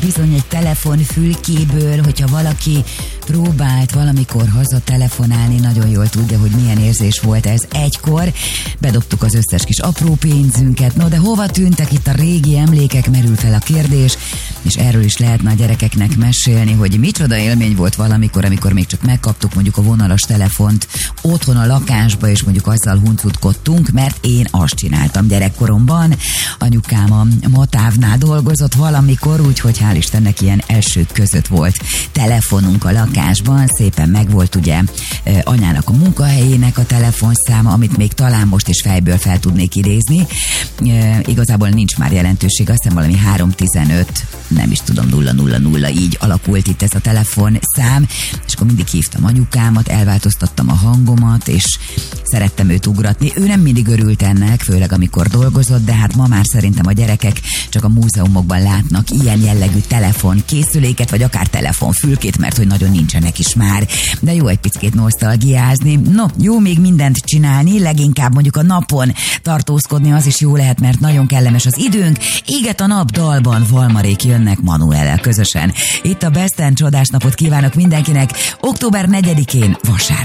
Bizony egy telefonfülkéből, hogyha valaki próbált valamikor haza telefonálni, nagyon jól tudja, hogy milyen érzés volt ez egykor. Bedobtuk az összes kis apró pénzünket, no de hova tűntek itt a régi emlékek, merül fel a kérdés, és erről is lehetne a gyerekeknek mesélni, hogy micsoda élmény volt valamikor, amikor még csak megkaptuk mondjuk a vonalas telefont otthon a lakásba, és mondjuk azzal huncutkodtunk, mert én azt csináltam gyerekkoromban. Anyukám a Matávnál dolgozott valamikor, úgyhogy hál' Istennek ilyen elsők között volt telefonunk a lakásban, szépen megvolt ugye anyának a munkahelyének a telefonszáma, amit még talán most is fejből fel tudnék idézni. Igazából nincs már jelentőség, azt hiszem valami 315, nem is tudom, 000, így alakult itt ez a telefonszám, és akkor mindig hívtam anyukámat, elváltoztattam a hangomat, és szerettem őt ugratni. Ő nem mindig örült ennek, főleg amikor dolgozott, de hát ma már szerintem a gyerekek csak a múzeumokban látnak ilyen jellegű telefonkészüléket, vagy akár telefonfülkét, mert hogy nagyon nincsenek is már. De jó egy picit nosztalgiázni. No, jó még mindent csinálni, leginkább mondjuk a napon tartózkodni, az is jó lehet, mert nagyon kellemes az időnk. Éget a nap, dalban Valmarék jönnek Manuellel közösen. Itt a Besten csodás napot kívánok mindenkinek, október 4-én vasárnap.